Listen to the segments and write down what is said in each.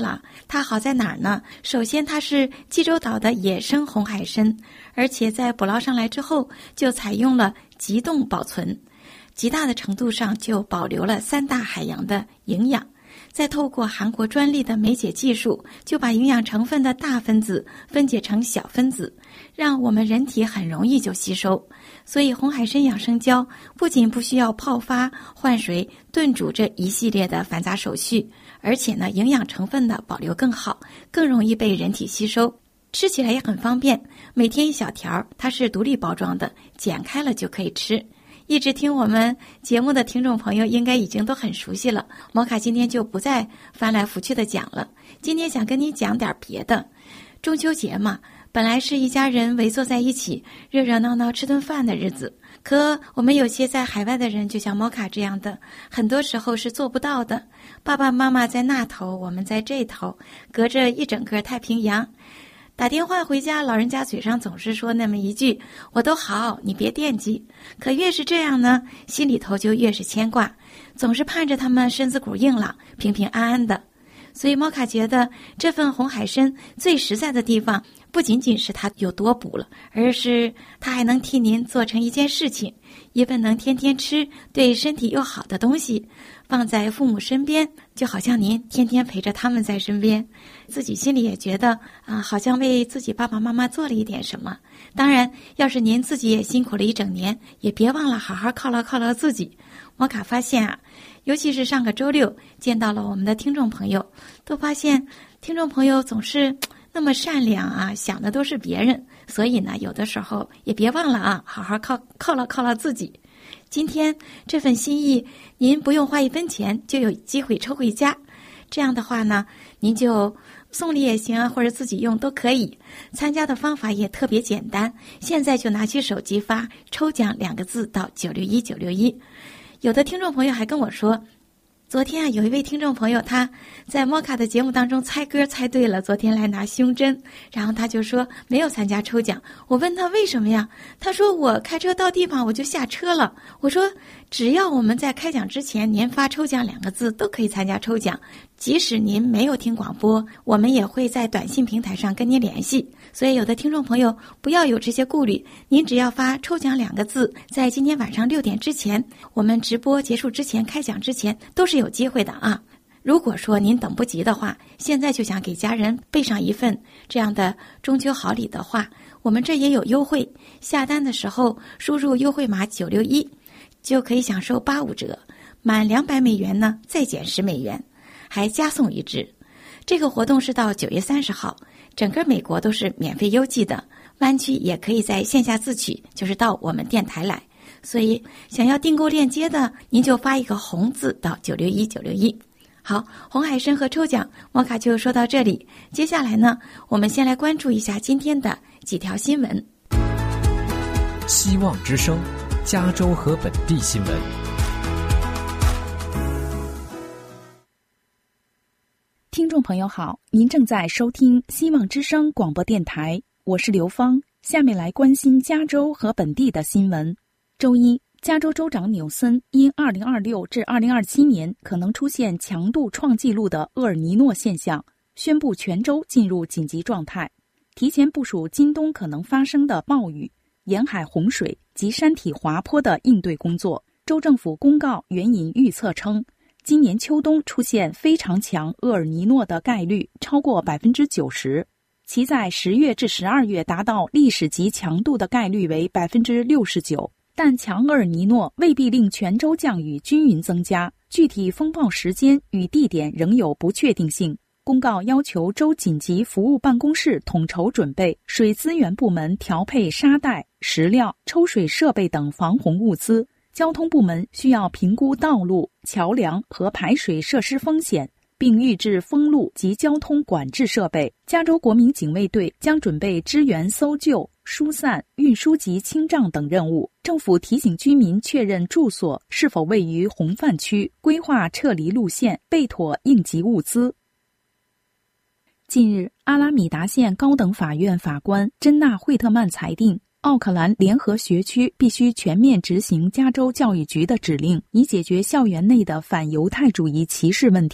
了。它好在哪儿呢？首先它是济州岛的野生红海参，而且在捕捞上来之后就采用了急冻保存，极大的程度上就保留了3大海洋的营养，再透过韩国专利的酶解技术，就把营养成分的大分子分解成小分子，让我们人体很容易就吸收。所以红海参养生胶不仅不需要泡发、换水、炖煮这一系列的繁杂手续，而且呢，营养成分的保留更好，更容易被人体吸收，吃起来也很方便。每天1小条，它是独立包装的，剪开了就可以吃。一直听我们节目的听众朋友应该已经都很熟悉了，摩卡今天就不再翻来覆去的讲了。今天想跟你讲点别的。中秋节嘛，本来是一家人围坐在一起热热闹闹吃顿饭的日子，可我们有些在海外的人，就像摩卡这样的，很多时候是做不到的。爸爸妈妈在那头，我们在这头，隔着一整个太平洋。打电话回家，老人家嘴上总是说那么一句，我都好，你别惦记。可越是这样呢，心里头就越是牵挂，总是盼着他们身子骨硬朗，平平安安的。所以摩卡觉得这份红海参最实在的地方，不仅仅是它有多补了，而是它还能替您做成一件事情，一份能天天吃、对身体又好的东西，放在父母身边，就好像您天天陪着他们在身边，自己心里也觉得好像为自己爸爸妈妈做了一点什么。当然，要是您自己也辛苦了一整年，也别忘了好好犒劳自己。摩卡发现尤其是上个周六见到了我们的听众朋友，都发现听众朋友总是那么善良想的都是别人，所以呢，有的时候也别忘了好好犒劳自己。今天这份心意，您不用花1分钱就有机会抽回家。这样的话呢，您就送礼也行或者自己用都可以。参加的方法也特别简单，现在就拿起手机发抽奖2个字到961961。有的听众朋友还跟我说，昨天有一位听众朋友他在摩卡的节目当中猜歌猜对了，昨天来拿胸针，然后他就说没有参加抽奖。我问他为什么呀？他说我开车到地方我就下车了。我说只要我们在开奖之前您发抽奖2个字都可以参加抽奖，即使您没有听广播，我们也会在短信平台上跟您联系。所以有的听众朋友不要有这些顾虑，您只要发抽奖2个字，在今天晚上6点之前，我们直播结束之前，开奖之前都是有机会的如果说您等不及的话，现在就想给家人备上一份这样的中秋好礼的话，我们这也有优惠，下单的时候输入优惠码961就可以享受85折，满200美元呢再减10美元，还加送1支。这个活动是到9月30号，整个美国都是免费邮寄的，湾区也可以在线下自取，就是到我们电台来。所以想要订购链接的，您就发一个红字到961961。好，红海参和抽奖摩卡就说到这里。接下来呢，我们先来关注一下今天的几条新闻。 希望之声，加州和本地新闻。 听众朋友好，您正在收听希望之声广播电台，我是刘芳。下面来关心加州和本地的新闻。周一，加州州长纽森因2026至2027年可能出现强度创纪录的厄尔尼诺现象，宣布全州进入紧急状态，提前部署今冬可能发生的暴雨、沿海洪水及山体滑坡的应对工作。州政府公告援引预测称，今年秋冬出现非常强厄尔尼诺的概率超过 90%， 其在10月至12月达到历史级强度的概率为 69%。但强厄尔尼诺未必令全州降雨均匀增加，具体风暴时间与地点仍有不确定性。公告要求州紧急服务办公室统筹准备水资源部门调配沙袋、石料、抽水设备等防洪物资，交通部门需要评估道路、桥梁和排水设施风险，并预置封路及交通管制设备。加州国民警卫队将准备支援搜救、疏散、运输及清障等任务。政府提醒居民确认住所是否位于洪泛区，规划撤离路线，备妥应急物资。近日，阿拉米达县高等法院法官珍娜·惠特曼裁定，奥克兰联合学区必须全面执行加州教育局的指令，以解决校园内的反犹太主义歧视问题。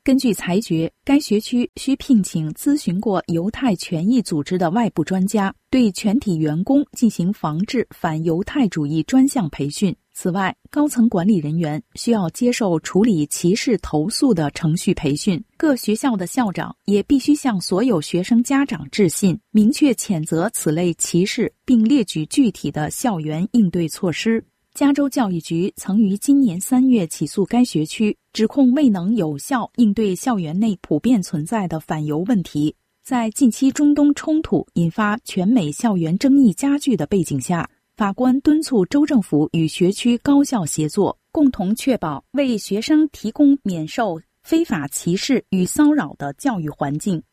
根据裁决，该学区需聘请咨询过犹太权益组织的外部专家，对全体员工进行防治反犹太主义专项培训。此外，高层管理人员需要接受处理歧视投诉的程序培训。各学校的校长也必须向所有学生家长致信，明确谴责此类歧视，并列举具体的校园应对措施。加州教育局曾于今年3月起诉该学区，指控未能有效应对校园内普遍存在的反犹问题。在近期中东冲突引发全美校园争议加剧的背景下，法官敦促州政府与学区高校协作，共同确保为学生提供免受非法歧视与骚扰的教育环境。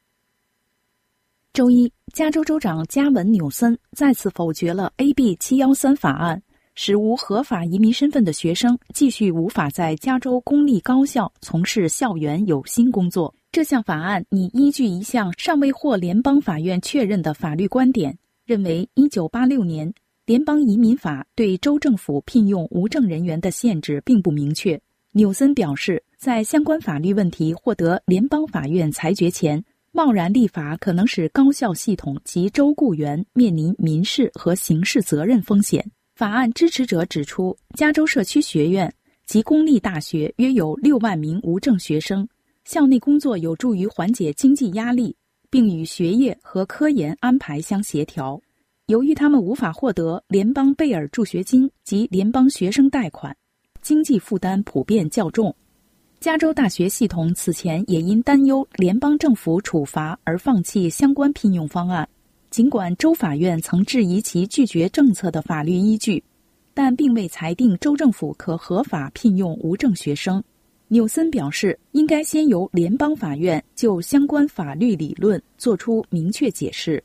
周一，加州州长加文·纽森再次否决了 AB 713法案，使无合法移民身份的学生继续无法在加州公立高校从事校园有薪工作。这项法案拟依据一项尚未获联邦法院确认的法律观点，认为1986年联邦移民法对州政府聘用无证人员的限制并不明确。纽森表示，在相关法律问题获得联邦法院裁决前，贸然立法可能使高校系统及州雇员面临民事和刑事责任风险。法案支持者指出，加州社区学院及公立大学约有6万名无证学生，校内工作有助于缓解经济压力，并与学业和科研安排相协调。由于他们无法获得联邦贝尔助学金及联邦学生贷款，经济负担普遍较重。加州大学系统此前也因担忧联邦政府处罚而放弃相关聘用方案。尽管州法院曾质疑其拒绝政策的法律依据，但并未裁定州政府可合法聘用无证学生。纽森表示，应该先由联邦法院就相关法律理论作出明确解释。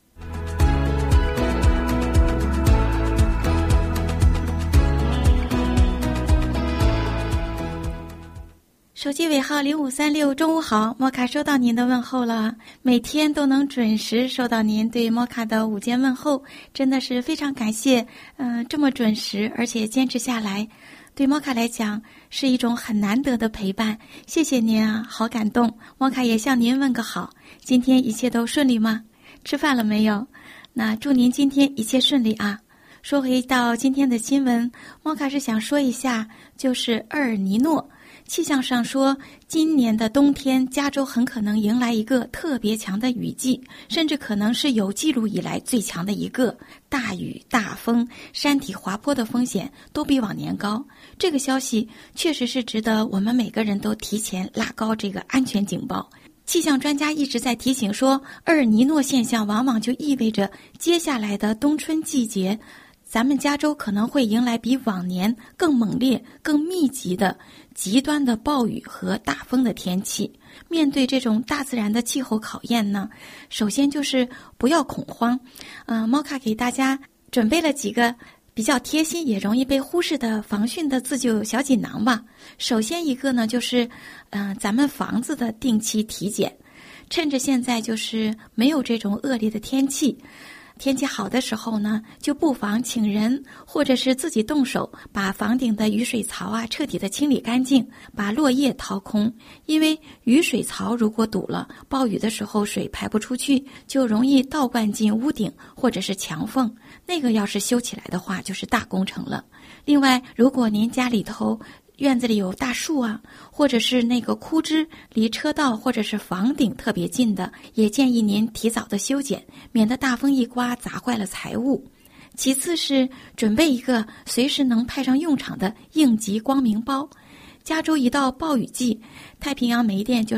手机尾号0536，中午好，摩卡收到您的问候了。每天都能准时收到您对摩卡的午间问候，真的是非常感谢。这么准时，而且坚持下来，对摩卡来讲是一种很难得的陪伴。谢谢您啊，好感动。摩卡也向您问个好，今天一切都顺利吗？吃饭了没有？那祝您今天一切顺利啊。说回到今天的新闻，摩卡是想说一下，就是厄尔尼诺。气象上说，今年的冬天加州很可能迎来一个特别强的雨季，甚至可能是有记录以来最强的一个。大雨、大风、山体滑坡的风险都比往年高。这个消息确实是值得我们每个人都提前拉高这个安全警报。气象专家一直在提醒说，厄尔尼诺现象往往就意味着接下来的冬春季节，咱们加州可能会迎来比往年更猛烈、更密集的极端的暴雨和大风的天气。面对这种大自然的气候考验呢，首先就是不要恐慌。猫卡给大家准备了几个比较贴心也容易被忽视的防汛的自救小锦囊吧。首先一个呢，就是咱们房子的定期体检，趁着现在就是没有这种恶劣的天气。天气好的时候呢，就不妨请人或者是自己动手，把房顶的雨水槽啊彻底的清理干净，把落叶掏空。因为雨水槽如果堵了，暴雨的时候水排不出去，就容易倒灌进屋顶或者是墙缝，那个要是修起来的话就是大工程了。另外，如果您家里头院子里有大树啊，或者是那个枯枝离车道或者是房顶特别近的，也建议您提早的修剪，免得大风一刮砸坏了财物。其次是准备一个随时能派上用场的应急光明包。加州一到暴雨季，太平洋煤电就是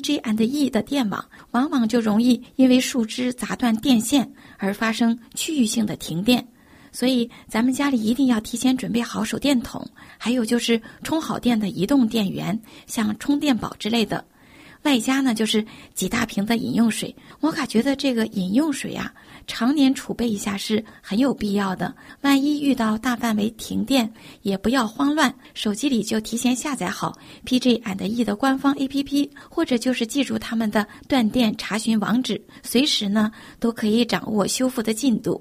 PG&E 的电网往往就容易因为树枝砸断电线而发生区域性的停电。所以咱们家里一定要提前准备好手电筒，还有就是充好电的移动电源，像充电宝之类的。外加呢就是几大瓶的饮用水。摩卡觉得这个饮用水啊，常年储备一下是很有必要的。万一遇到大范围停电，也不要慌乱，手机里就提前下载好 PG&E 的官方 APP， 或者就是记住他们的断电查询网址，随时呢都可以掌握修复的进度。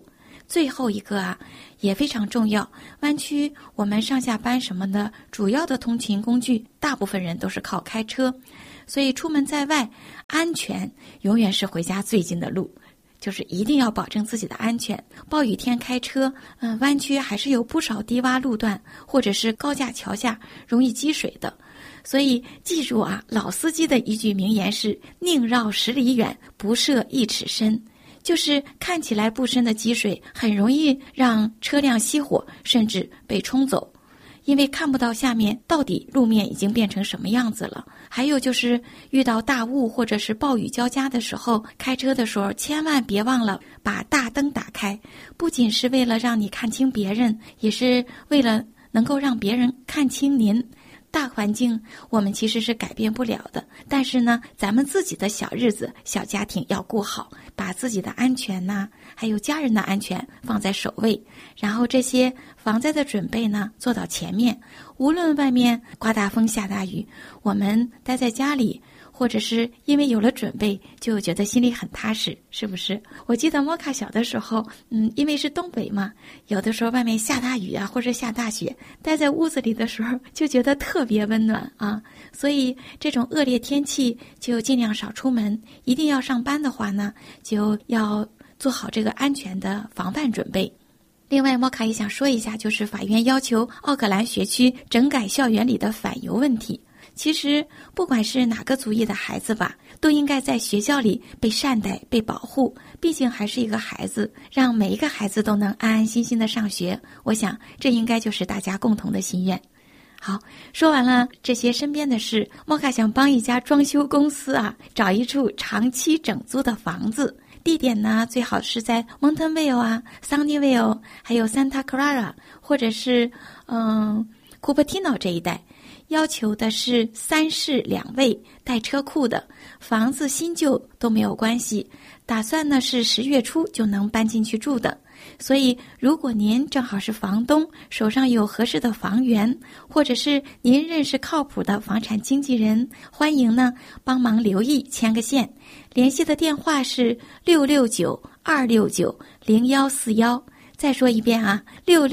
最后一个啊，也非常重要。湾区我们上下班什么的，主要的通勤工具，大部分人都是靠开车，所以出门在外，安全永远是回家最近的路，就是一定要保证自己的安全。暴雨天开车，湾区还是有不少低洼路段，或者是高架桥下容易积水的。所以记住啊，老司机的一句名言是宁绕10里远，不涉1尺深。就是看起来不深的积水很容易让车辆熄火，甚至被冲走，因为看不到下面到底路面已经变成什么样子了。还有就是遇到大雾或者是暴雨交加的时候，开车的时候千万别忘了把大灯打开，不仅是为了让你看清别人，也是为了能够让别人看清您。大环境我们其实是改变不了的，但是呢，咱们自己的小日子、小家庭要顾好，把自己的安全呐，还有家人的安全放在首位，然后这些防灾的准备呢做到前面。无论外面刮大风下大雨，我们待在家里，或者是因为有了准备就觉得心里很踏实，是不是？我记得莫卡小的时候，因为是东北嘛，有的时候外面下大雨啊，或者下大雪，待在屋子里的时候就觉得特别温暖啊。所以这种恶劣天气就尽量少出门，一定要上班的话呢，就要做好这个安全的防范准备。另外，莫卡也想说一下，就是法院要求奥克兰学区整改校园里的反犹问题。其实不管是哪个族裔的孩子吧，都应该在学校里被善待、被保护，毕竟还是一个孩子，让每一个孩子都能安安心心的上学，我想这应该就是大家共同的心愿。好，说完了这些身边的事，莫卡想帮一家装修公司啊，找一处长期整租的房子。地点呢，最好是在 Montonville 啊、Sunnyvale 还有 Santa Clara 或者是Cupertino 这一带。要求的是3室2卫带车库的房子，新旧都没有关系，打算呢是10月初就能搬进去住的。所以如果您正好是房东，手上有合适的房源，或者是您认识靠谱的房产经纪人，欢迎呢帮忙留意牵个线。联系的电话是669-269-0141，再说一遍啊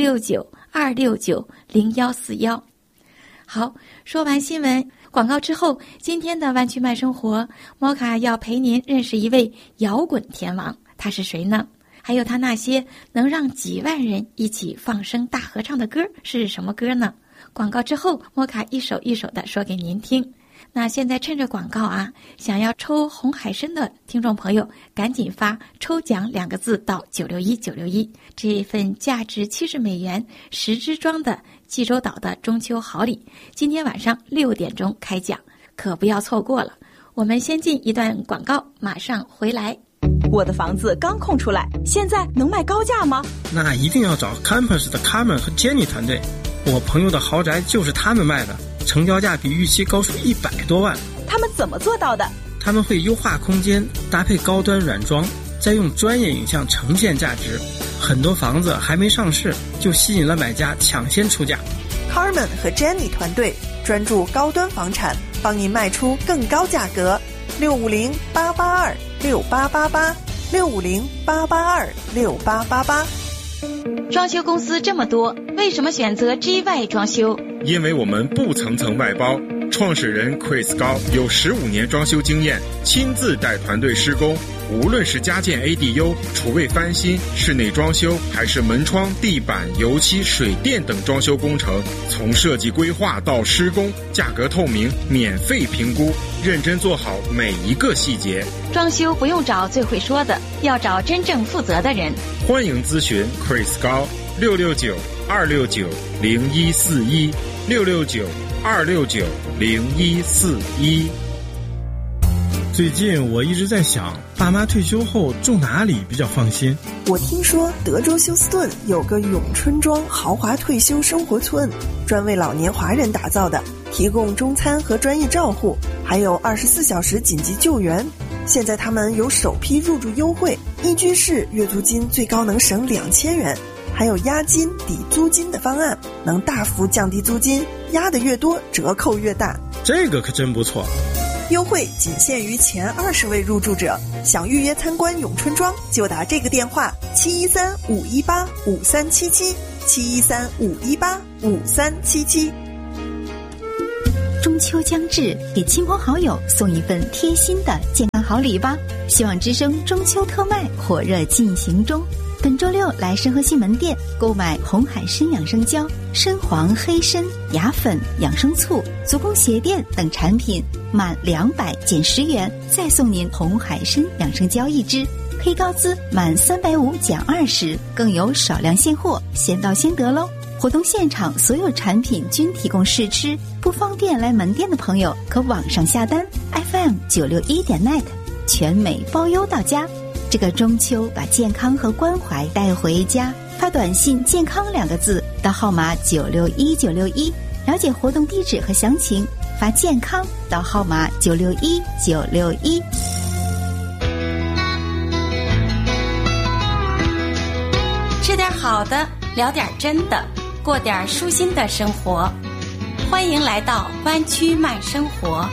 ，669-269-0141。好，说完新闻广告之后，今天的湾区慢生活，莫卡要陪您认识一位摇滚天王，他是谁呢？还有他那些能让几万人一起放声大合唱的歌是什么歌呢？广告之后，莫卡一首一首的说给您听。那现在趁着广告啊，想要抽红海参的听众朋友，赶紧发抽奖2个字到961961，这份价值$70 10支装的济州岛的中秋好礼，今天晚上6点钟开奖，可不要错过了。我们先进一段广告，马上回来。 我的房子刚空出来，现在能卖高价吗？ 那一定要找 Campus 的 Carmen 和 Jenny 团队，我朋友的豪宅就是他们卖的，成交价比预期高出100多万。 他们怎么做到的？ 他们会优化空间，搭配高端软装，再用专业影像呈现价值。很多房子还没上市，就吸引了买家抢先出价。 Carmen 和 Jenny 团队专注高端房产，帮您卖出更高价格。650-882-6888，650-882-6888。 装修公司这么多，为什么选择 GY 装修？ 因为我们不层层外包，创始人 Chris 高有15年装修经验，亲自带团队施工。无论是家建 ADU、厨卫翻新、室内装修，还是门窗、地板、油漆、水电等装修工程，从设计规划到施工，价格透明，免费评估，认真做好每一个细节。 装修不用找最会说的，要找真正负责的人。 欢迎咨询 Chris 高669-269-0141，669-269-0141。 最近我一直在想，爸妈退休后住哪里比较放心？ 我听说德州休斯顿有个永春庄豪华退休生活村，专为老年华人打造的，提供中餐和专业照护，还有24小时紧急救援。现在他们有首批入住优惠，1居室月租金最高能省2000元，还有押金抵租金的方案，能大幅降低租金，押的越多折扣越大。 这个可真不错。 优惠仅限于前20位入住者。想预约参观咏春庄，就打这个电话713-518-5377，713-518-5377。 中秋将至，给亲朋好友送一份贴心的健康好礼吧！希望之声中秋特卖火热进行中，本周六来申河西门店购买红海参养生胶、参黄黑参、牙粉、养生醋、足弓鞋垫等产品，满200减10元，再送您红海参养生胶1支。黑高资满350减20，更有少量现货，先到先得喽！活动现场所有产品均提供试吃，不方便来门店的朋友可网上下单 FM961.net， 全美包邮到家。这个中秋把健康和关怀带回家，发短信健康2个字到号码961961，了解活动地址和详情，发健康到号码961961。 吃点好的，聊点真的，过点舒心的生活。欢迎来到湾区慢生活。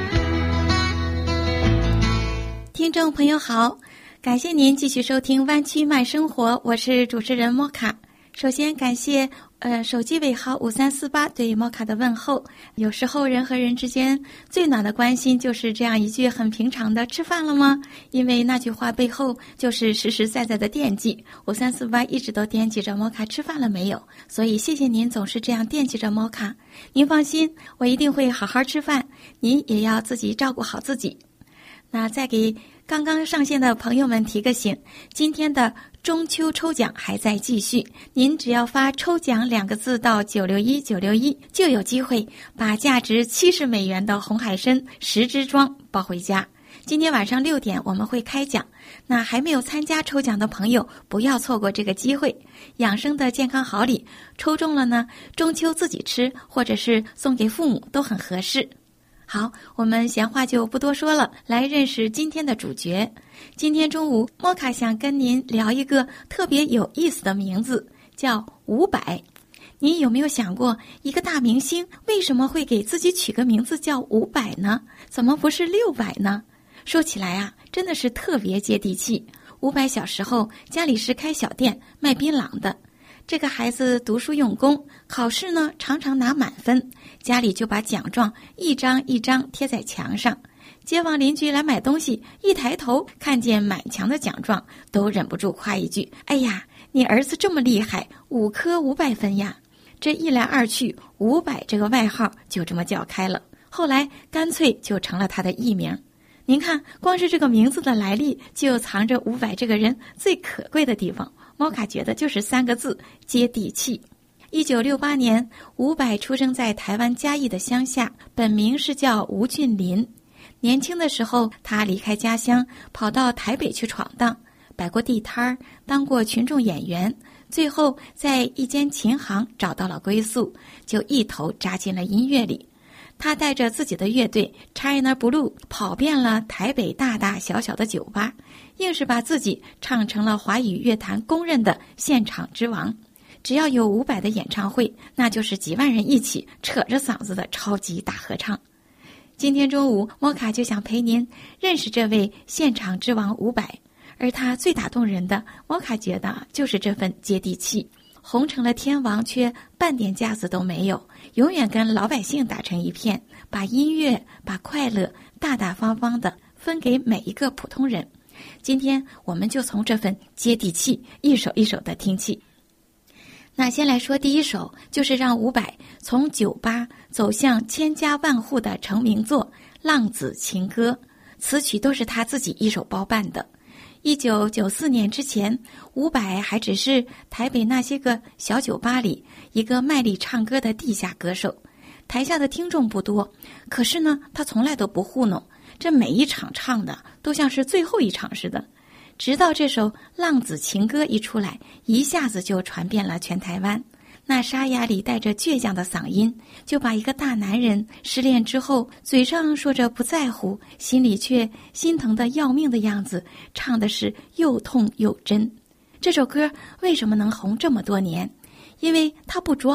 听众朋友好，感谢您继续收听湾区慢生活，我是主持人莫卡。首先感谢手机尾号5348对莫卡的问候。有时候人和人之间最暖的关心就是这样一句很平常的吃饭了吗？因为那句话背后就是实实在在的惦记。5348一直都惦记着莫卡吃饭了没有，所以谢谢您总是这样惦记着莫卡。您放心，我一定会好好吃饭，您也要自己照顾好自己。那再给刚刚上线的朋友们提个醒，今天的中秋抽奖还在继续，您只要发抽奖2个字到961961，就有机会把价值70美元的红海参10支装抱回家。今天晚上6点我们会开奖，那还没有参加抽奖的朋友不要错过这个机会。养生的健康好礼抽中了呢，中秋自己吃或者是送给父母都很合适。好，我们闲话就不多说了，来认识今天的主角。今天中午，莫卡想跟您聊一个特别有意思的名字，叫伍佰。您有没有想过，一个大明星为什么会给自己取个名字叫伍佰呢？怎么不是600呢？说起来啊，真的是特别接地气。伍佰小时候家里是开小店卖槟榔的，这个孩子读书用功，考试呢常常拿满分，家里就把奖状一张一张贴在墙上。街坊邻居来买东西，一抬头看见满墙的奖状，都忍不住夸一句：“哎呀，你儿子这么厉害，5科500分呀！”这一来二去，伍佰这个外号就这么叫开了。后来干脆就成了他的艺名。您看，光是这个名字的来历，就藏着伍佰这个人最可贵的地方。莫卡觉得就是3个字：接地气。1968年，伍佰出生在台湾嘉义的乡下，本名是叫吴俊霖。年轻的时候，他离开家乡，跑到台北去闯荡，摆过地摊儿，当过群众演员，最后在一间琴行找到了归宿，就一头扎进了音乐里。他带着自己的乐队 China Blue 跑遍了台北大大小小的酒吧，硬是把自己唱成了华语乐坛公认的现场之王。只要有伍佰的演唱会，那就是几万人一起扯着嗓子的超级大合唱。今天中午，莫卡就想陪您认识这位现场之王伍佰，而他最打动人的，莫卡觉得就是这份接地气。红成了天王，却半点架子都没有，永远跟老百姓打成一片，把音乐、把快乐大大方方的分给每一个普通人。今天我们就从这份接地气一首一首的听起。那先来说第一首，就是让伍佰从酒吧走向千家万户的成名作《浪子情歌》，词曲都是他自己一手包办的。1994年之前，伍佰还只是台北那些个小酒吧里一个卖力唱歌的地下歌手，台下的听众不多，可是呢，他从来都不糊弄，这每一场唱的都像是最后一场似的。直到这首《浪子情歌》一出来，一下子就传遍了全台湾。那沙哑里带着倔强的嗓音，就把一个大男人失恋之后，嘴上说着不在乎，心里却心疼得要命的样子，唱的是又痛又真。这首歌为什么能红这么多年？因为他不装，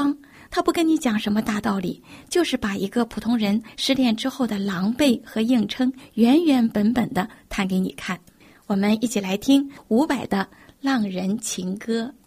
他不跟你讲什么大道理，就是把一个普通人失恋之后的狼狈和硬撑原原本本的弹给你看。我们一起来听伍佰的《浪人情歌》。